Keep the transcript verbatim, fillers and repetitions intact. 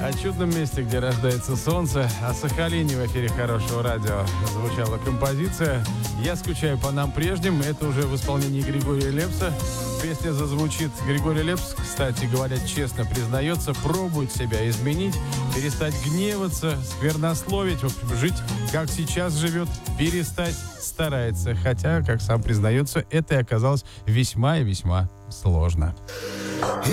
О чудном месте, где рождается солнце, о Сахалине в эфире Хорошего радио звучала композиция «Я скучаю по нам прежним». Это уже в исполнении Григория Лепса. Песня зазвучит. Григорий Лепс, кстати говоря, честно признается, пробует себя изменить, перестать гневаться, сквернословить, в общем, жить, как сейчас живет, перестать старается. Хотя, как сам признается, это и оказалось весьма и весьма сложно.